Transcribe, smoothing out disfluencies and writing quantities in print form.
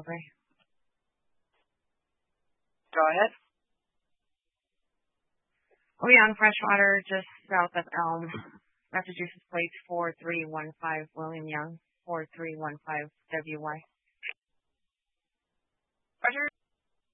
Okay. Go ahead. Oh yeah, on Freshwater, just south of Elm, Massachusetts plates 4315 William Young 4315 WY.